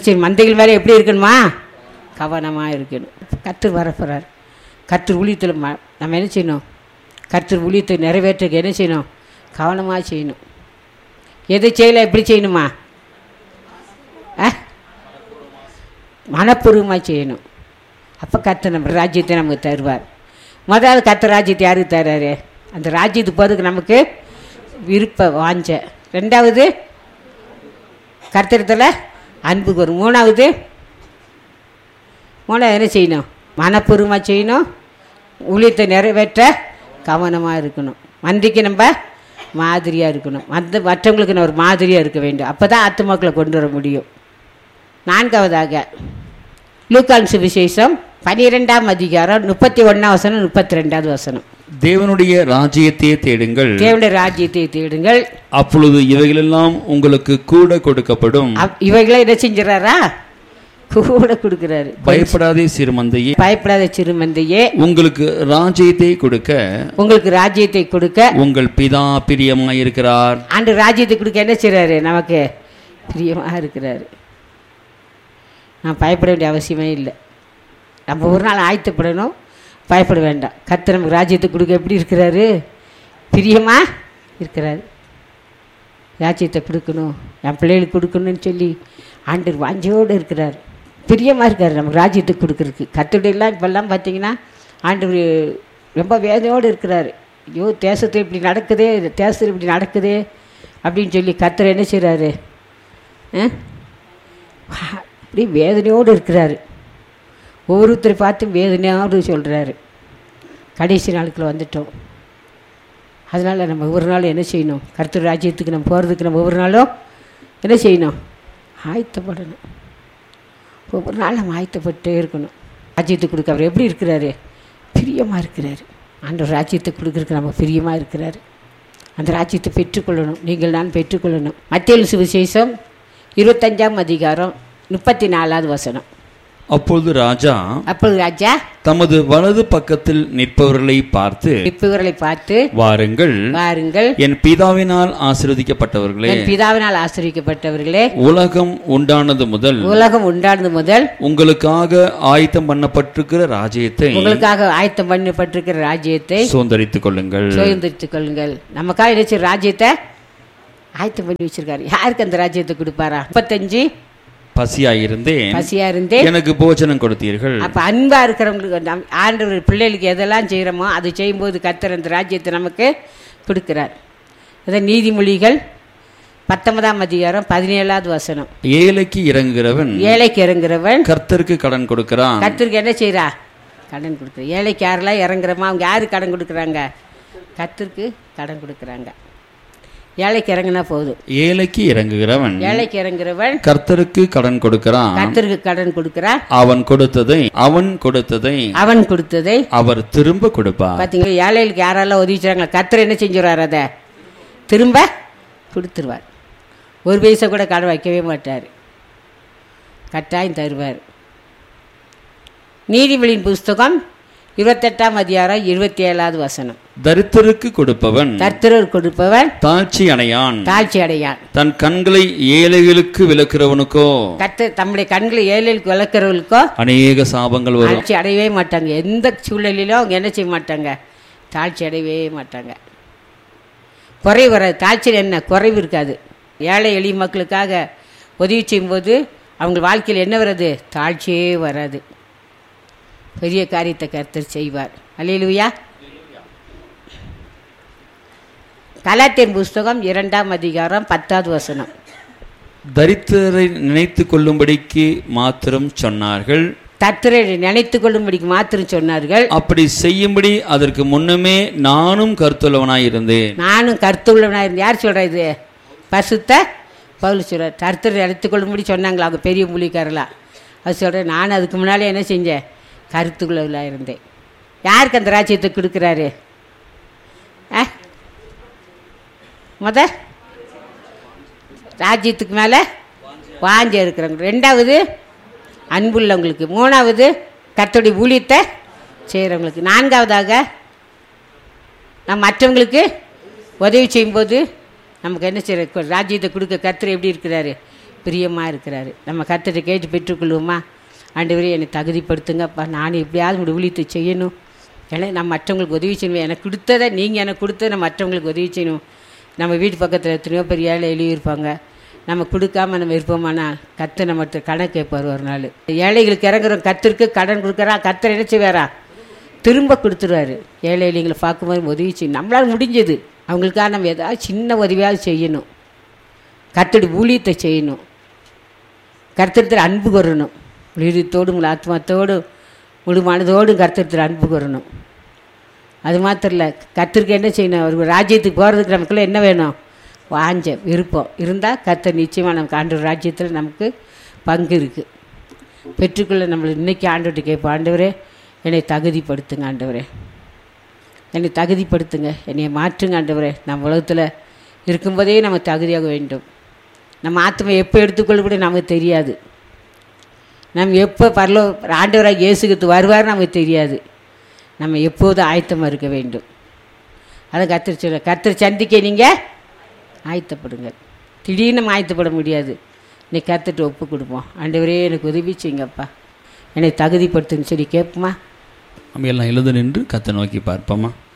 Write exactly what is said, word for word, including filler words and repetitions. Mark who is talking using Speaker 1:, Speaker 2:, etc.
Speaker 1: சரி, மந்தைகள் வேலை எப்படி இருக்கணுமா? கவனமாக இருக்கணும். கர்த்தர் வரப்போகிறார். கர்த்தர் ஊழியத்தில் ம நம்ம என்ன செய்யணும்? கர்த்தர் ஊழியத்தை நிறைவேற்றுக்கு என்ன செய்யணும்? கவனமாக செய்யணும். எது செய்யலை எப்படி செய்யணுமா? ஆ மனப்பூர்வமாக செய்யணும். அப்போ கர்த்தர் நம்ம ராஜ்யத்தை நமக்கு தருவார். முதல்ல கர்த்தர் ராஜ்யத்தை யாருக்கு தர்றாரு? அந்த ராஜ்யத்துக்கு போகிறதுக்கு நமக்கு விருப்ப வாஞ்ச. ரெண்டாவது கர்த்தரத்தில் அன்பு வரும். மூணாவது மூணாவது என்ன செய்யணும்? மனப்பூர்வமாக செய்யணும். ஊழியத்தை நிறைவேற்ற கவனமாக இருக்கணும். மந்திக்கு நம்ம மாதிரியாக இருக்கணும். மற்ற மற்றவங்களுக்கு நான் ஒரு மாதிரியாக இருக்க வேண்டும். அப்போ தான் ஆத்துமாக்களை கொண்டு வர முடியும். நான்காவதாக லூக்கான் சுவிசேஷம் பனிரெண்டாம் அதிகாரம் முப்பத்தி ஒன்றாம் வசனம் முப்பத்தி ரெண்டாவது வசனம்.
Speaker 2: தேவனுடைய ராஜ்யத்தையே தேடுங்கள்,
Speaker 1: தேவனுடைய ராஜ்யத்தை தேடுங்கள்,
Speaker 2: அப்பொழுது இவைகளெல்லாம் உங்களுக்கு கூட கொடுக்கப்படும்.
Speaker 1: இவைகளை என்ன செஞ்சாரா? கூட கொடுக்கிறாரு.
Speaker 2: பயப்படாதே சிறுமந்தையே,
Speaker 1: பயப்படாத சிறுமந்தையே,
Speaker 2: உங்களுக்கு ராஜ்யத்தை கொடுக்க
Speaker 1: உங்களுக்கு ராஜ்யத்தை கொடுக்க
Speaker 2: உங்கள் பிதா பிரியமாக இருக்கிறார்.
Speaker 1: ஆண்டு ராஜ்யத்தை கொடுக்க என்ன செய்றாரு? நமக்கு பிரியமாக இருக்கிறாரு. நான் பயப்பட வேண்டிய அவசியமே இல்லை. நம்ம ஒரு நாள் ஆயத்தப்படணும், பயப்பட வேண்டாம். கர்த்தர் நமக்கு ராஜ்யத்தை கொடுக்க எப்படி இருக்கிறாரு? பிரியமாக இருக்கிறாரு. ராஜ்யத்தை கொடுக்கணும், என் பிள்ளைகளுக்கு கொடுக்கணும்னு சொல்லி ஆண்டவர் வாஞ்சையோடு இருக்கிறார். பிரியமாக இருக்கார் நமக்கு ராஜ்யத்தை கொடுக்குறதுக்கு. கர்த்தருடையெல்லாம் இப்போல்லாம் பார்த்தீங்கன்னா ஆண்டவர் ரொம்ப வேதனையோடு இருக்கிறார். ஐயோ, தேசத்தில் இப்படி நடக்குதே, தேசத்தில் இப்படி நடக்குதே அப்படின்னு சொல்லி கர்த்தர் என்ன செய்கிறாரு? அப்படி வேதனையோடு இருக்கிறாரு. ஒவ்வொருத்தரை பார்த்து வேதனையோடு சொல்கிறாரு. கடைசி நாளுக்குள்ள வந்துட்டோம். அதனால் நம்ம ஒவ்வொரு நாளும் என்ன செய்யணும்? கர்த்தர் ராஜ்யத்துக்கு நம்ம போகிறதுக்கு நம்ம ஒவ்வொரு நாளும் என்ன செய்யணும்? ஆயத்தப்படணும். ஒவ்வொரு நாள் நம்ம ஆயத்தப்பட்டே இருக்கணும். ராஜ்யத்துக்கு கொடுக்க அவர் எப்படி இருக்கிறாரு? பிரியமாக இருக்கிறாரு. அந்த ராஜ்யத்தை கொடுக்குறதுக்கு நம்ம பிரியமாக இருக்கிறாரு. அந்த ராஜ்யத்தை பெற்றுக்கொள்ளணும். நீங்கள் நான் பெற்றுக்கொள்ளணும். மத்தேயு சுவிசேஷம் இருபத்தஞ்சாம் அதிகாரம் முப்பத்தி நாலாவது வசனம்.
Speaker 2: அப்பொழுது ராஜா
Speaker 1: அப்பொழுது ராஜா
Speaker 2: தமது வலது பக்கத்தில் நிற்பவர்களை பார்த்து
Speaker 1: நிற்பவர்களை பார்த்து
Speaker 2: வாருங்கள்,
Speaker 1: வாருங்கள்,
Speaker 2: என் பிதாவினால் ஆசீர்வதிக்கப்பட்டவர்களே,
Speaker 1: என் பிதாவினால் ஆசீர்வதிக்கப்பட்டவர்களே,
Speaker 2: உலகம் உண்டானது முதல்
Speaker 1: உலகம் உண்டானது முதல்
Speaker 2: உங்களுக்காக ஆயத்தம் பண்ணப்பட்டிருக்கிற ராஜ்யத்தை
Speaker 1: உங்களுக்காக ஆயத்தம் பண்ணப்பட்டிருக்கிற ராஜ்யத்தை
Speaker 2: சுதந்தரித்துக் கொள்ளுங்கள்
Speaker 1: சுதந்தரித்துக் கொள்ளுங்கள். நமக்காக நினைச்ச ராஜ்யத்தை ஆயத்தம் பண்ணி வச்சிருக்காரு. யாருக்கு அந்த ராஜ்யத்தை கொடுப்பாரா? முப்பத்தஞ்சு
Speaker 2: பசியாயிருந்தேன்,
Speaker 1: பசியா இருந்தேன்,
Speaker 2: எனக்கு போஜனம் கொடுத்தீர்கள்.
Speaker 1: அப்ப அன்பா இருக்கிறவங்களுக்கு ஆண்டவர் பிள்ளைகளுக்கு எதெல்லாம் செய்யறோமோ அது செய்யும்போது கர்த்தர் அந்த ராஜ்யத்தை நமக்கு கொடுக்கிறார். அதான் நீதிமொழிகள் பத்தொன்பதாம் அதிகாரம் பதினேழாவது வசனம்.
Speaker 2: ஏழைக்கு இறங்குகிறவன்
Speaker 1: ஏழைக்கு இறங்குறவன்
Speaker 2: கர்த்தருக்கு கடன் கொடுக்கிறான்.
Speaker 1: கர்த்தருக்கு என்ன செய்யறா? கடன் கொடுக்குற. ஏழைக்கு யாரெல்லாம் இறங்குறமா அவங்க யாரு கடன் கொடுக்குறாங்க? கர்த்தருக்கு கடன் கொடுக்குறாங்க. ஏழைக்கு இறங்குனா போதும்.
Speaker 2: ஏழைக்கு இறங்குகிறவன்
Speaker 1: ஏழைக்கு இறங்குறவன்
Speaker 2: கர்த்தருக்கு கடன் கொடுக்கிறான்.
Speaker 1: கர்த்தருக்கு கடன் கொடுக்கிறான்.
Speaker 2: அவன் கொடுத்ததை அவன் கொடுத்ததை
Speaker 1: அவன் கொடுத்ததை
Speaker 2: அவர் திரும்ப கொடுப்பார்.
Speaker 1: பாத்தீங்களா? ஏழைகளுக்கு யாரெல்லாம் உதவிச்சாங்க, கர்த்தர் என்ன செஞ்சுருவார்? அதை திரும்ப கொடுத்துருவார். ஒரு பைசா கூட கடன் வைக்கவே மாட்டார். கட்டாயம் தருவார். நீதிமொழியின் புஸ்தகம் இருபத்தெட்டாம் அதிகாரம் இருபத்தி ஏழாவது வசனம்.
Speaker 2: தரித்திரருக்கு கொடுப்பவன்
Speaker 1: தரித்திரர் கொடுப்பவன்
Speaker 2: தாழ்ச்சி அடையான்,
Speaker 1: தாழ்ச்சி அடையான்.
Speaker 2: தன் கண்களை ஏழைகளுக்கு விளக்கிறவனுக்கோ
Speaker 1: கர்த்தர் தம்முடைய கண்களை ஏழைகளுக்கு விளக்கிறவர்களுக்கோ
Speaker 2: அநேக சாபங்கள் வரும்.
Speaker 1: தாழ்ச்சி அடையவே மாட்டாங்க. எந்த சூழ்நிலையிலும் அவங்க என்ன செய்ய மாட்டாங்க? தாழ்ச்சி அடையவே மாட்டாங்க. குறைவு வராது. தாழ்ச்சியில் என்ன குறைவு இருக்காது. ஏழை எளிய மக்களுக்காக உதவி செய்யும்போது அவங்க வாழ்க்கையில் என்ன வராது? தாழ்ச்சியே வராது. பெரிய காரியத்தை கர்த்தர் செய்வார். அல்லேலூயா. கலாத்தியர் புஸ்தகம் இரண்டாம் அதிகாரம் பத்தாவது வசனம்.
Speaker 2: தரித்திரரை நினைத்து கொள்ளும்படிக்கு மாத்திரம் சொன்னார்கள்.
Speaker 1: தரித்திரரை நினைத்து கொள்ளும்படிக்கு மாத்திரம் சொன்னார்கள்.
Speaker 2: அப்படி செய்யும்படி அதற்கு முன்னமே நானும் கருத்துள்ளவனாய் இருந்தேன்.
Speaker 1: நானும் கருத்துள்ளவனாய் இருந்தேன். யார் சொல்ற? இது பரிசுத்த பவுல் சொல்றார். தரித்திரரை நினைத்து கொள்ளும்படி சொன்னாங்களா அவங்க பெரிய மூலிக்காரலாம். அது சொல்கிறேன். நான் அதுக்கு முன்னாலே என்ன செஞ்சேன்? கருத்துக்குள்ளவளாக இருந்தேன். யாருக்கு அந்த ராஜ்யத்தை கொடுக்குறாரு? ஆ முத ராஜ்யத்துக்கு மேலே வாஞ்ச இருக்கிறவங்க. ரெண்டாவது அன்புள்ளவங்களுக்கு. மூணாவது கர்த்தருடைய ஊழியத்தை செய்கிறவங்களுக்கு. நான்காவதாக நம்ம மற்றவங்களுக்கு உதவி செய்யும்போது நமக்கு என்ன செய்ய ராஜ்யத்தை கொடுக்க கர்த்தர் எப்படி இருக்கிறாரு? பிரியமாக இருக்கிறாரு. நம்ம கர்த்தரை கேட்டு பெற்றுக்கொள்வோமா? ஆண்டவரே என்னை தகுதிப்படுத்துங்கப்பா, நான் எப்படியாவது உங்களுடைய ஊழியத்தை செய்யணும், ஏன்னா நான் மற்றவங்களுக்கு உதவி செய்யணும், எனக்கு கொடுத்ததை நீங்கள் எனக்கு கொடுத்ததை நான் மற்றவங்களுக்கு உதவி செய்யணும். நம்ம வீட்டு பக்கத்தில் எத்தனையோ பெரிய ஏழை எழுதியிருப்பாங்க, நம்ம கொடுக்காம நம்ம இருப்போமானா கர்த்தர் நம்மகிட்ட கடன் கேட்பார் ஒரு நாள். ஏழைகளுக்கு இறங்குறோம், கர்த்தருக்கு கடன் கொடுக்குறா, கர்த்தர் என்ன செய்வாரா? திரும்ப கொடுத்துருவாரு. ஏழை ஏழைங்களை பார்க்கும்போது உதவி செய்யணும். நம்மளால் முடிஞ்சது அவங்களுக்காக நம்ம ஏதாவது சின்ன உதவியாவது செய்யணும். கர்த்தருடைய ஊழியத்தை செய்யணும். கர்த்தரத்தில் அன்பு கூறணும். உயிரத்தோடு உங்கள் ஆத்மாத்தோடு முழு மனதோடு கர்த்தரத்தில் அன்பு கூறணும். அது மாத்திரம் இல்லை, கர்த்தருக்கு என்ன செய்யணும்? ஒரு ராஜ்யத்துக்கு போகிறதுக்கு நமக்குள்ள என்ன வேணும்? வாஞ்ச விருப்பம் இருந்தால் கர்த்தர் நிச்சயமாக நமக்கு ஆண்டவர் ராஜ்யத்தில் நமக்கு பங்கு இருக்குது. பெற்றுக்கொள்ள நம்மளை இன்றைக்கி ஆண்டவர்கிட்ட கேட்போம், ஆண்டவரே என்னை தகுதிப்படுத்துங்க, ஆண்டவரே என்னை தகுதிப்படுத்துங்க, என்னை மாற்றுங்க ஆண்டவரே. நம்ம உலகத்தில் இருக்கும்போதே நம்ம தகுதியாக வேண்டும். நம்ம ஆத்மா எப்போ எடுத்துக்கொள்ள கூட நமக்கு தெரியாது. நம்ம எப்போ பரலோ ஆண்டவராக இயேசுக்கு வருவார் நமக்கு தெரியாது. நம்ம எப்போதும் ஆயத்தமாக இருக்க வேண்டும். அதை கர்த்தர் சொல்ல, கர்த்தர் சந்திக்க நீங்கள் ஆயத்தப்படுங்க. திடீர்னு நம்ம ஆயத்தப்பட முடியாது. இன்னைக்கு கர்த்தர்கிட்ட ஒப்பு கொடுப்போம். ஆண்டவரே எனக்கு உதவி செய்யுங்கப்பா, என்னை தகுதிப்படுத்துன்னு சொல்லி கேட்போமா?
Speaker 2: நம்ம எல்லாம் எழுத நின்று கர்த்தரை நோக்கி பார்ப்போமா?